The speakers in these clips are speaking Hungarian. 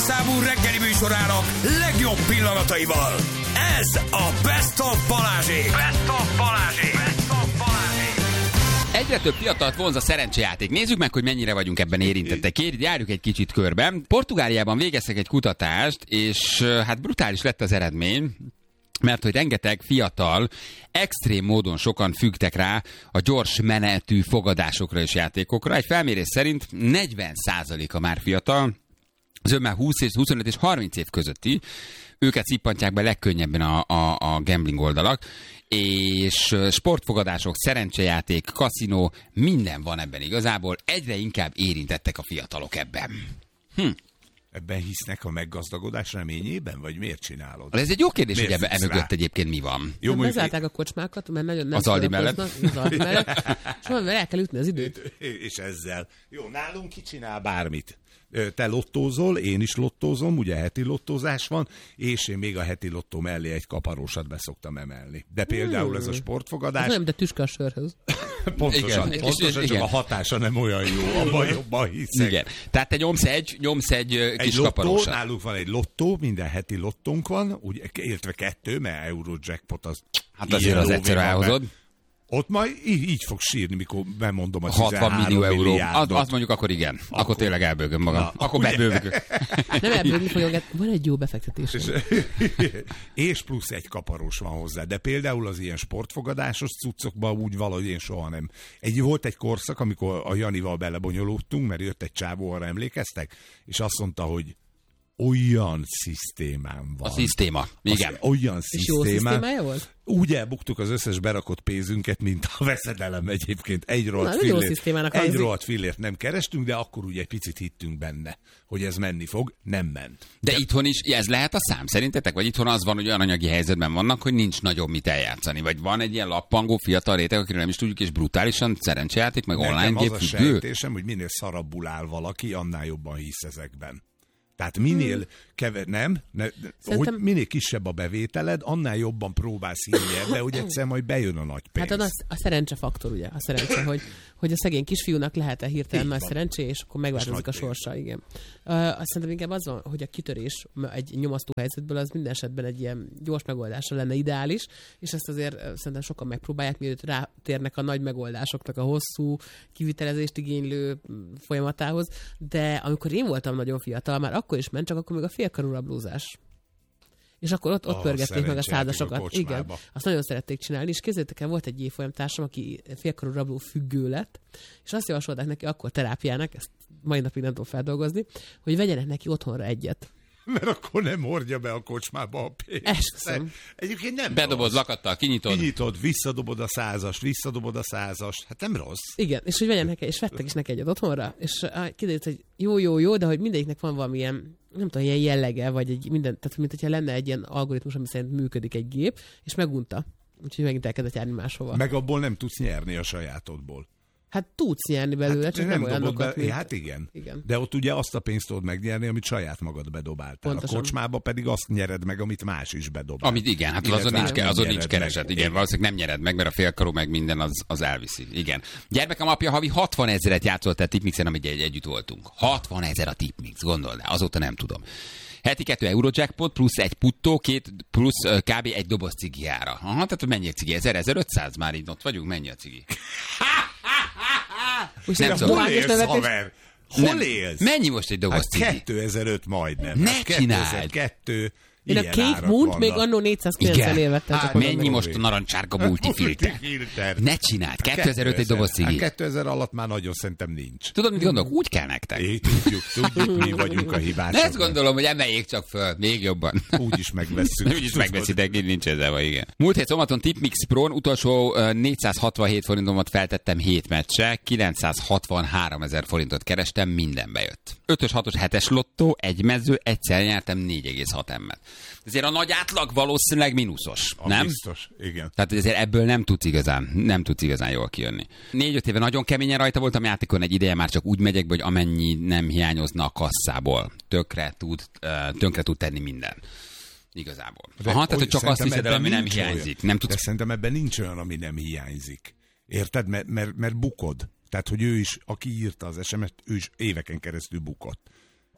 számú reggeli műsorának legjobb pillanataival. Ez a Best of Balázsék. Best of Balázsék. Best of Balázsék. Egyre több fiatalt vonz a szerencsejáték. Nézzük meg, hogy mennyire vagyunk ebben érintettek. Járjuk egy kicsit körben. Portugáliában végeztek egy kutatást, és hát brutális lett az eredmény, mert hogy rengeteg fiatal, extrém módon sokan függtek rá a gyors menetű fogadásokra és játékokra. Egy felmérés szerint 40%-a már fiatal, az már 20 és 25 és 30 év közötti, őket szippantják be legkönnyebben a gambling oldalak, és sportfogadások, szerencsejáték, kaszinó, minden van ebben igazából. Egyre inkább érintettek a fiatalok ebben. Ebben hisznek a meggazdagodás reményében, vagy miért csinálod? Ez egy jó kérdés, miért hogy ebben mögött egyébként mi van. Jó, bezárták a kocsmákat, mert nagyon nem az Aldi mellett. Az Aldi mellett. És valamivel el kell ütni az időt. És ezzel. Jó, nálunk ki csinál bármit. Te lottózol, én is lottózom, ugye heti lottózás van, és én még a heti lottó mellé egy kaparósat beszoktam emelni. De például ez a sportfogadás... Ez nem, de tüske a sörhöz. Pontosan, igen. pontosan, csak a hatása nem olyan jó, abban jobban hiszek. Igen. Tehát te nyomsz egy kis lottó, kaparósat. Náluk van egy lottó, minden heti lottónk van, ugye, illetve 2, mert Eurojackpot az... Hát azért az egyszer elhozod. Ott majd így fog sírni, mikor bemondom a 60 millió euró. milliárdot. Azt mondjuk akkor igen. Akkor tényleg elbőgöm magam. Na, akkor bebőgök. Nem elbőgni fogok, van egy jó befektetés. És plusz egy kaparós van hozzá. De például az ilyen sportfogadásos cuccokban úgy valahogy én soha nem. Volt egy korszak, amikor a Janival belebonyolódtunk, mert jött egy csávó, arra emlékeztek, és azt mondta, hogy olyan szisztémám van. A szisztéma, igen. Olyan és jó szisztémája volt? Úgy elbuktuk az összes berakott pénzünket, mint a veszedelem egyébként. Egy rohadt fillért nem kerestünk, de akkor ugye egy picit hittünk benne, hogy ez menni fog. Nem ment. De itthon is ez lehet a szám szerintetek? Vagy itthon az van, hogy olyan anyagi helyzetben vannak, hogy nincs nagyobb mit eljátszani? Vagy van egy ilyen lappangó fiatal réteg, akiről nem is tudjuk, és brutálisan szerencsejáték, meg online gép függő? Az a sejtésem, hogy minél szarabbul áll valaki, annál jobban hisz ezekben. Tehát minél hogy minél kisebb a bevételed, annál jobban próbálsz hinni ebbe, hogy egyszer majd bejön a nagy pénz. Hát a szerencsefaktor, ugye? A szerencse, hogy a szegény kisfiúnak lehet-e hirtelen nagy szerencsé, és akkor megváltozik a sorsa, igen. Azt szerintem inkább az van, hogy a kitörés egy nyomasztó helyzetből az minden esetben egy ilyen gyors megoldásra lenne ideális, és ezt azért szerintem sokan megpróbálják, mielőtt rátérnek a nagy megoldásoknak a hosszú kivitelezést igénylő folyamatához. De amikor én voltam nagyon fiatal, már akkor is ment, csak akkor még a félkarú rablózás. És akkor ott pörgették meg a százasokat. Igen, azt nagyon szerették csinálni, és képzeljétek el, volt egy évfolyamtársam, aki félkarú rabló függő lett, és azt javasolták neki akkor terápiának, ezt mai napig nem tudom feldolgozni, hogy vegyenek neki otthonra egyet. Mert akkor nem hordja be a kocsmába a pénzt. Esküszöm. Egyébként nem bedobod rossz. Lakattal, kinyitod, visszadobod a százast. Hát nem rossz. Igen, és hogy vegyen neki, és vettek is neki egyet otthonra, és kiderült, hogy jó, de hogy mindegyiknek van valamilyen, nem tudom, ilyen jellege, vagy egy minden, tehát mint hogyha lenne egy ilyen algoritmus, ami szerint működik egy gép, és megunta. Úgyhogy megint elkezdett járni máshova. Meg abból nem tudsz nyerni a sajátodból. Hát tudsz nyerni belőle, hát csak nem olyanokat, mint... Hát igen. De ott ugye azt a pénzt tudod megnyerni, amit saját magad bedobáltál. Pontosan. A kocsmába pedig azt nyered meg, amit más is bedobál. Amit igen, hát azon nincs kereset. Igen, valószínűleg nem nyered meg, mert a félkarú meg minden az elviszi. Igen. Gyermekem apja havi 60 000-et játszott el Tipmixen, amit együtt voltunk. 60 000 a Tipmix, gondold el, azóta nem tudom. Heti 2 Eurojackpot, plusz egy puttó, plusz kb. Egy doboz cigiára. Aha, tehát mennyi a cigi? 1500 már így ott vagyunk, mennyi a cigi? Nem tudom. Hol élsz, haver? Hol élsz? Mennyi most egy doboz cigi? 2005 majdnem. Ne csináld! 2002. Én a Cape Moon-t még annó 490 vettem. Hát mennyi most a narancsárga multifilter? Ne csináld, 2005 egy doboz cigi. 2000 alatt már nagyon szerintem nincs. Tudod, mit gondolok? Úgy kell nektek. Tudjuk, mi vagyunk a hibások. De ezt gondolom, hogy emeljék csak föl, még jobban. Úgy is megvesszük. Úgy is megveszitek, így nincs ezzel, igen. Múlt hét szombaton Tipmix Pro-n utolsó 467 forintomat feltettem 7 meccsre, 963 000 forintot kerestem, minden bejött. 5-ös, 6-os, 7-es lottó, egy mező, egyszer nyertem 4,6 emmet. Ezért a nagy átlag valószínűleg mínuszos, nem? Biztos, igen. Tehát ezért ebből nem tudsz igazán jól kijönni. 4-5 éve nagyon keményen rajta voltam játékon, egy ideje már csak úgy megyek, hogy amennyi nem hiányozna a kasszából. Tönkre tud tenni minden. Igazából. Tehát, hogy csak azt hiszed el, ami nem hiányzik. Nem tudsz... De szerintem ebben nincs olyan, ami nem hiányzik. Érted? Mert bukod. Tehát, hogy ő is, aki írta az SMS-t, ő is éveken keresztül bukott.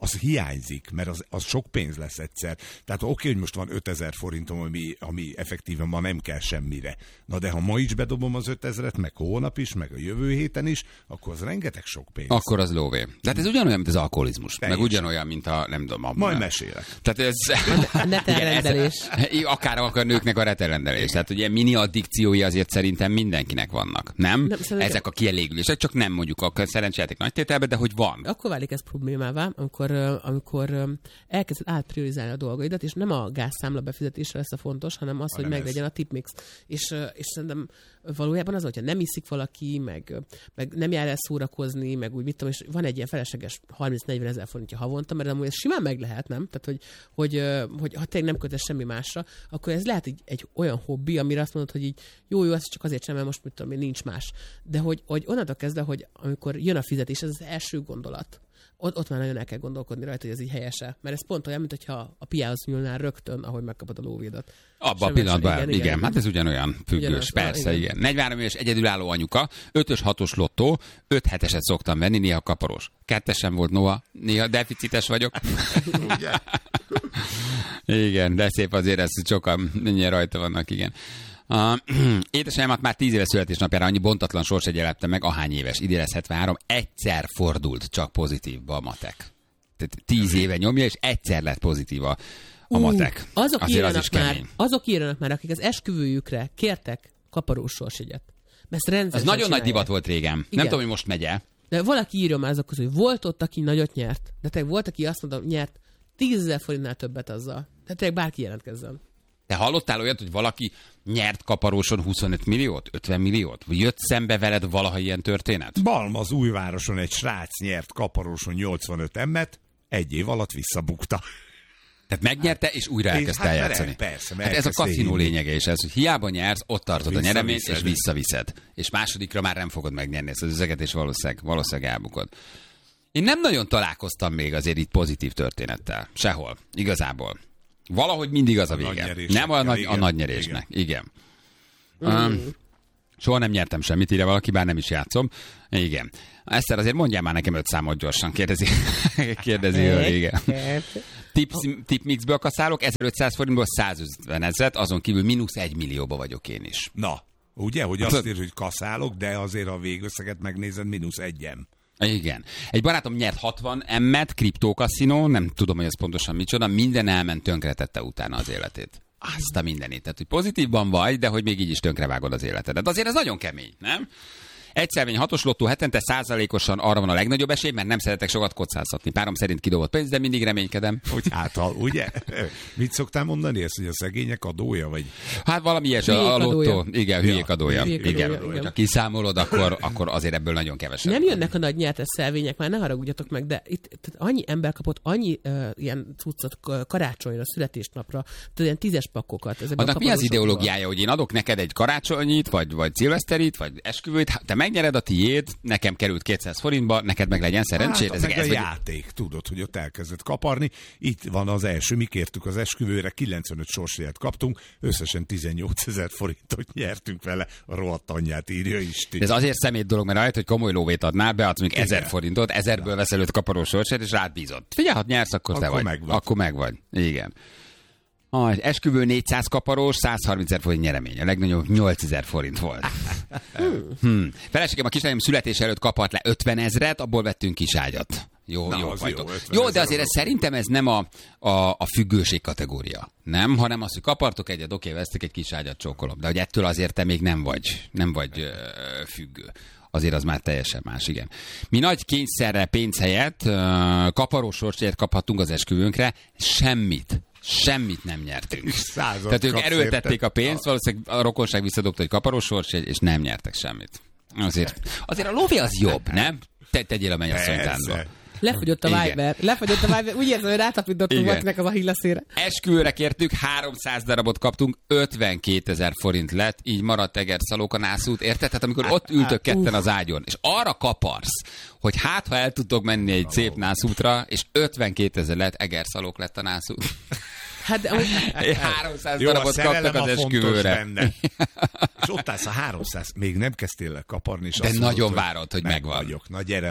az hiányzik, mert az sok pénz lesz egyszer. Tehát oké, hogy most van 5000 forintom, ami effektíven ma nem kell semmire. Na de ha ma is bedobom az 5000-et, meg holnap is, meg a jövő héten is, akkor az rengeteg sok pénz. Akkor az lóvé. Tehát ez ugyanolyan, mint az alkoholizmus. Teljesen. Meg ugyanolyan, mint a, nem tudom, Majd mesélek. Tehát ez... A netelrendelés. Akár a nőknek a retelrendelés. Tehát ugye mini addikciói azért szerintem mindenkinek vannak. Nem ezek a kielégülések, csak nem mondjuk a szerencsejáték nagy tételbe, de hogy van. Akkor válik ez problémává, amikor elkezded átpriorizálni a dolgaidat, és nem a gázszámla befizetése lesz a fontos, hanem az, hogy meglegyen a tipmix. És szerintem valójában az, hogyha nem iszik valaki, meg nem jár el szórakozni, meg úgy mit tudom, és van egy ilyen felesleges 30-40 ezer forintja havonta, mert amúgy ez simán meg lehet, nem? Tehát, hogy ha tényleg nem kötesz semmi másra, akkor ez lehet egy olyan hobbi, amire azt mondod, hogy így jó, ez csak azért sem, mert most mit tudom, nincs más. De hogy onnantól kezdve, hogy amikor jön a fizetés, ez az első gondolat. Ott már nagyon el kell gondolkodni rajta, hogy ez így helyese. Mert ez pont olyan, mint hogyha a piához nyúlnál rögtön, ahogy megkapod a lóvédat. Abban a pillanatban, igen. Hát ez ugyanolyan függős, ugyanaz, persze, igen. 43 éves egyedülálló anyuka, 5-ös, 6-os lottó, 5-7-eset szoktam venni, néha kaparos. 2-esen volt Noah, néha deficites vagyok. Igen, de szép azért ez, sokan mennyire rajta vannak, igen. Édesanyámat már 10 éves születésnapjára annyi bontatlan sorsegyelepte meg, ahány éves, idén lesz 73, egyszer fordult csak pozitívba a matek. Tehát 10 éve nyomja, és egyszer lett pozitív a matek. Azok írjanak már, akik az esküvőjükre kértek kaparós sorsjegyet. Ez nagyon nagy divat volt régen. Igen. Nem tudom, hogy most megy-e. De valaki írja már azok közül, hogy volt ott, aki nagyot nyert. De tényleg volt, aki azt mondta, nyert 10 000 forintnál többet azzal. Tehát tényleg bárki jelentkezzen. Te hallottál olyat, hogy valaki nyert kaparóson 25 milliót, 50 milliót? Vagy jött szembe veled valaha ilyen történet? Balmazújvároson egy srác nyert kaparóson 85 emmet, egy év alatt visszabukta. Tehát megnyerte, és újra elkezdte eljátszani. Persze, hát ez a kaszinó lényege is ez, hogy hiába nyersz, ott tartod a nyereményt, és visszaviszed. És másodikra már nem fogod megnyerni ezt az üzeget, és valószínűleg elbukod. Én nem nagyon találkoztam még azért itt pozitív történettel. Sehol. Igazából. Valahogy mindig az a vége. Nem a nagy nyerésnek. Igen. Soha nem nyertem semmit, írja valaki, bár nem is játszom. Igen. Eszter, azért mondjál már nekem 5 számot gyorsan, kérdezi igen. Tipmixből kaszálok, 1500 forintból 150 ezret, azon kívül -1 millióba vagyok én is. Na, ugye, hogy azt írja, hogy kaszálok, de azért a végösszeget megnézed, -1 M. Igen. Egy barátom nyert 60 M-et, kriptókaszinó, nem tudom, hogy ez pontosan micsoda, minden elment, tönkretette utána az életét. Azt a mindenit. Tehát, hogy pozitívban vagy, de hogy még így is tönkrevágod az életedet. Azért ez nagyon kemény, nem? Egyszervény 6-os lottó hetente 100%-osan arra van a legnagyobb esély, mert nem szeretek sokat kockáztatni. Párom szerint kidobott pénz, de mindig reménykedem. Hogy ugye? Mit szoktál mondani ezt, hogy a szegények adója, vagy? Hát valami ilyesmi, a lottó. Igen, hülyék adója. Igen. Ha kiszámolod, akkor azért ebből nagyon kevesebb. Nem jönnek a nagy nyertes szelvények, már ne haragudjatok meg, de itt annyi ember kapott annyi ilyen cuccot karácsonyra, születésnapra, ilyen 10-es pakkokat. Annak mi az ideológiája, hogy én adok neked egy karácsonyit, vagy szilveszterit, vagy esküvőt, te megnyered a tiéd, nekem került 200 forintba, neked meg legyen szerencsét. Hát, meg a játék, tudod, hogy ott elkezdett kaparni. Itt van az első, mi kértük az esküvőre, 95 sorsjegyet kaptunk, összesen 18 000 forintot nyertünk vele, a rohadt anyját írja Isti. Ez azért szemét dolog, mert rajta, hogy komoly lóvét adnál, beadsz még 1000 forintot, 1000-ből veszel 5 kaparós sorsjegyet, és rád bízod. Figyelj, ha nyersz, akkor te vagy. Akkor meg vagy. Igen. Esküvő 400 kaparós, 130 000 forint nyeremény. A legnagyobb 8000 forint volt. Feleségem a kislányom születés előtt kapart le 50 000, abból vettünk kis ágyat. Jó, de azért szerintem ez nem a függőség kategória. Nem, hanem az, hogy kapartok egyet, oké, vesztek egy kis ágyat, csókolom. De hogy ettől azért te még nem vagy függő. Azért az már teljesen más, igen. Mi nagy kényszerre pénz helyett kaparós sorsjegyet kaphattunk az esküvőnkre, semmit nem nyertünk. Tehát ők erőltették a pénzt, valószínűleg a rokonság visszadobta, hogy kaparós sorsjegy, és nem nyertek semmit. Azért a lóvé az jobb, nem? Tegyél a mennyasszonytáncba. Lefogyott a Viber. Úgy érzem, hogy rátapítottunk valakinek az a hillaszére. Esküvőre kértük, 300 darabot kaptunk, 52 000 forint lett, így maradt Egerszalóka nászút, érted? Tehát amikor ott ültök ketten az ágyon, és arra kaparsz, hogy ha el tudtok menni egy szép nászútra, és 52 000 lett, Egerszalók lett a nászút. Hát, 300 darabot kaptak az esküvőre. És ott állsz a 300, még nem kezdtél el kaparni. És de nagyon várod, hogy megvan. Na gyere, anya.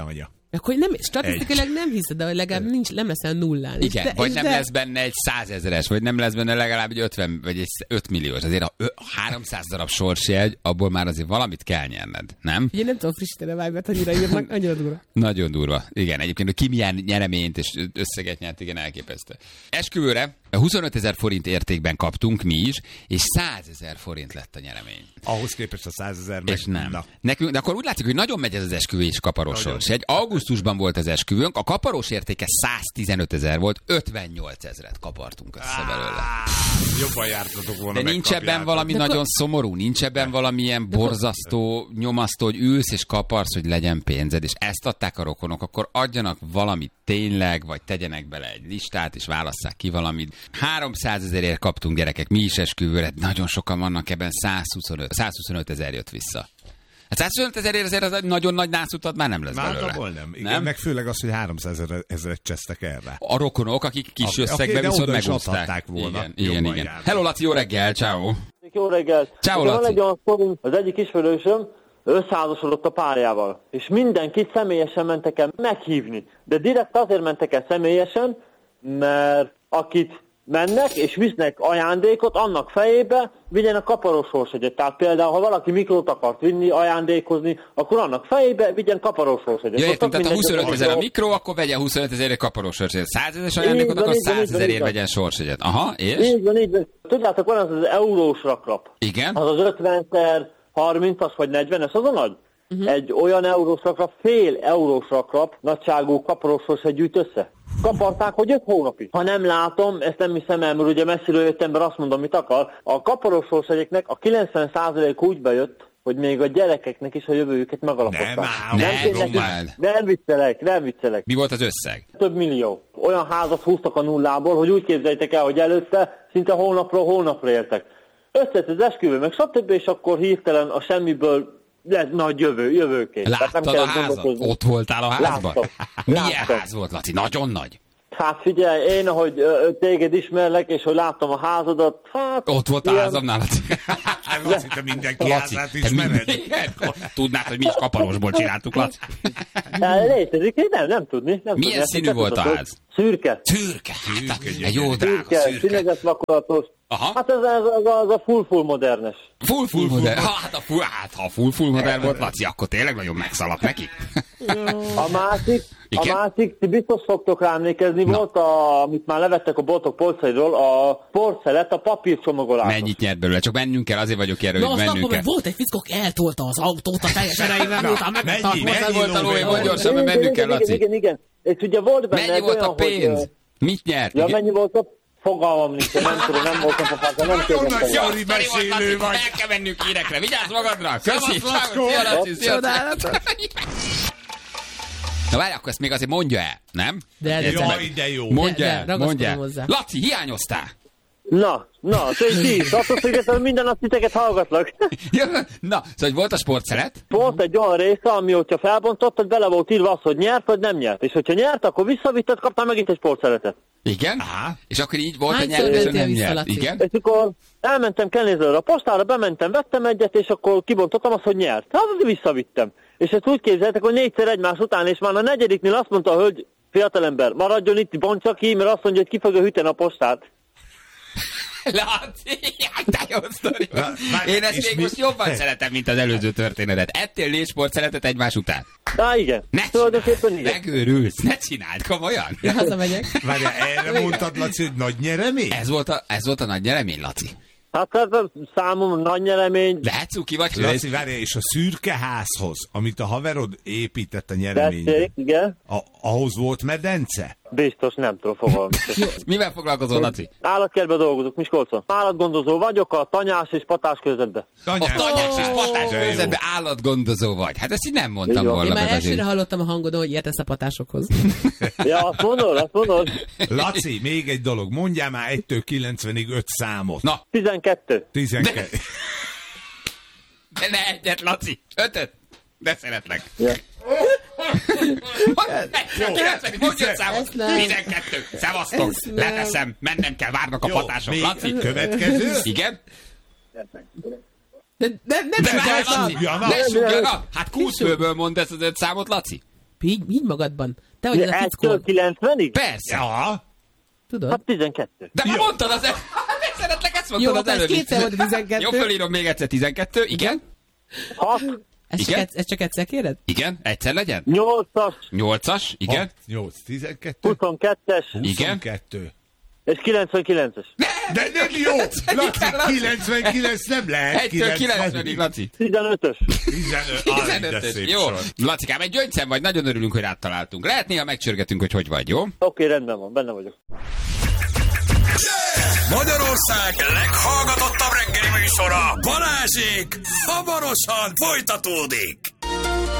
Akkor nem, statisztikailag nem hiszed, de legalább nem leszel nullán. Igen, vagy nem lesz benne egy 100 000-es, vagy nem lesz benne legalább egy 50, vagy egy 5 milliós. Azért a 300 darab sorsjegy, abból már azért valamit kell nyerned, nem? Ugye nem tudom frissíteni a Vibe-et, annyira írnak, annyira durva. Nagyon durva. Igen, egyébként, hogy ki milyen nyereményt és összeget nyert, igen, elképesztő. Esküvőre 25 000 forint értékben kaptunk mi is, és 100 000 forint lett a nyeremény. Ahhoz képest a 100 000 meg. És nem. Nekünk, de akkor úgy látszik, hogy nagyon megy ez az esküvő és kaparós sors. Augusztusban volt az esküvőnk, a kaparós értéke 115 000 volt, 58 000-et kapartunk össze belőle. Jobban jártatok volna. De nincs ebben valami nagyon szomorú, nincs ebben valamilyen borzasztó, nyomasztó, hogy ülsz és kaparsz, hogy legyen pénzed, és ezt adták a rokonok, akkor adjanak valamit tényleg, vagy tegyenek bele egy listát, és válasszák ki valamit. 300 000-ért kaptunk, gyerekek, mi is esküvőre, nagyon sokan vannak ebben, 125 000 jött vissza. Hát 125 000-ért azért az egy nagyon nagy nászutat már nem lesz belőle. Már nem. Igen, nem? Meg főleg az, hogy 300 000-et csesztek erre. A rokonok, akik kis összegben viszont megúszták. Volna. Igen. Hello, Laci, jó reggel, ciao. Jó reggelt. Ciao, Laci. Van egy olyan sztorim, az egyik ismerősöm összeházasodott a párjával, és mindenkit személyesen mentek el meghívni. De direkt azért mentek el személyesen, mert akit mennek és visznek ajándékot, annak fejébe vigyen a kaparós sorsjegyet. Tehát például, ha valaki mikrót akart vinni, ajándékozni, akkor annak fejébe vigyen kaparós sorsjegyet. Ja, értem, tehát ha 25 000 a mikró, akkor vegye 25 000 kaparós sorsjegyet. 100 000-es ajándékot, akkor 100 000-ért vegyen sorsjegyet. Aha, és? Így van. Tudjátok, van az eurós raklap. Igen. Az 50x30-as vagy 40-es, az a nagy. Egy olyan eurós raklap, fél eurós raklap nagyságú kaparós sorsjegy gyűjt össze. Kaparták, hogy 5 hónapig. Ha nem látom, ezt nem hiszem el, mert ugye messziről jöttem, mert azt mondom, mit akar. A kaparós sorsjegyeknek a 90% úgy bejött, hogy még a gyerekeknek is a jövőjüket megalapozták. Nem viccelek. Mi volt az összeg? Több millió. Olyan házat húztak a nullából, hogy úgy képzeljétek el, hogy előtte szinte hónapról hónapra éltek. Összejött az esküvő, meg stb. És akkor hirtelen a semmiből lett nagy jövőkép. Láttad a házat? Ott voltál a házban? Milyen ház volt, Laci? Nagyon nagy. Hát figyelj, én, ahogy téged ismerlek, és hogy láttam a házadat, hát... Ott volt a házamnál, Laci. Laci, te mindenki házát ismered. Tudnád, hogy mi is kaparosból csináltuk, Laci? Létezik, nem tudni. Milyen színű volt a ház? Szürke. Hát egy jó drága szürke. Színezett vakolatos. Aha. Hát ez a full modernes. Full modern. Hát ha full modern volt, Laci, akkor tényleg nagyon megszaladt neki. A másik, ti biztos fogtok rá emlékezni, volt, amit már levettek a boltok polcairól, a porcelet, a papírcsomagolás. Mennyit nyert belőle? Csak mennünk kell, azért vagyok erről, hogy mennünk kell. Volt egy fickó, eltolta az autót a teljes erejével, miután mennyi volt a lóvé, mondj gyorsan, mert mennünk kell, Laci. Igen. És ugye volt benne mennyi volt a pénz? Mit nyert? Ja, mennyi volt a fogalmam nincs, nem tudom, nem voltam papákkal, nem kérdeztem. Sztori mesélő vagy. El kell mennünk hírekre, vigyázz magadra! Köszi! Szia, Laci! Na várj, akkor ezt még azért mondja el, nem? De jó. Mondja el. Laci, hiányoztál? Na, ti, attól függetlenül minden nap titeket hallgatlak. Na, szóval volt a sportszelet? Volt egy olyan része, ami, hogyha felbontottad, bele volt írva az, hogy nyert, vagy nem nyert. És hogyha nyert, akkor visszavitted, kaptál megint egy sportszeletet. Igen? Aha. És akkor így volt a nyert, és nem nyert. Igen? És akkor elmentem Kennézőre a postára, bementem, vettem egyet, és akkor kibontottam azt, hogy nyert. Hát visszavittem. És ezt úgy képzeltek, hogy 4-szer egymás után, és már a 4-nél azt mondta a hölgy, fiatalember, maradjon itt, bontsa ki, mert azt mondja, hogy ki fogja hűteni a postát. Laci, de jó sztori. Én ezt még most jobban szeretem, mint az előző történetet. Ettél 4 sportszeletet egymás után. Igen. Megőrülsz, ne csináld, komolyan. Hazamegyek. Várjál, erre mondtad, Laci, hogy nagy nyeremény? Ez volt a nagy nyeremény, Laci. Hát ez számomra nagy nyeremény. Lehet cuki vagy? Laci, várjál, és a szürke házhoz, amit a haverod épített a nyereményre, igen. Ahhoz volt medence? Biztos, nem tudom fogalmazni. Mivel foglalkozol, Laci? Állatkertben dolgozok, Miskolcon. Állatgondozó vagyok a tanyás és patás közöttben. A tanyás és patás közöttben állatgondozó vagy. Hát ezt így nem mondtam volna. Én már elsőre hallottam a hangodon, hogy értesz a patásokhoz. Ja, azt mondod. Laci, még egy dolog. Mondjál már 1-től 90-ig 5 számot. Na. 12. De ne egyet, Laci. 5-öt. De szeretlek. Ja. Mondj 5 számot. 12. Szevasztok. Leteszem. Mennem kell, várnak a patások. Laci. Következő. Igen. Nem súgjanak. Hát 20 főből mondd ezt az 5 számot, Laci. Így magadban. Te vagy az a fickó. 1-től 90-ig? Persze. Ja. Tudod? Hát 12. De már mondtad az szeretlek, ezt mondtad Jó, az előbb. kétszer volt 12. Jó, fölírom még egyszer 12. Igen? 6, Ezt csak egyszer kéred? Igen? Egyszer legyen? 8-as, 8-as? Igen? 8, 12, 22-es, 22. és 99-es. De nem jó! Laci, 99 nem lehet. 1-től 90-ig, Laci. 15-ös. 15-ös. Jó. Lacikám, egy gyöngyszem vagy, nagyon örülünk, hogy rád találtunk. Lehet néha megcsörgetünk, hogy vagy, jó? Oké, rendben van, benne vagyok. Magyarország leghallgatottabb reggeli műsora, Balázsék, hamarosan folytatódik.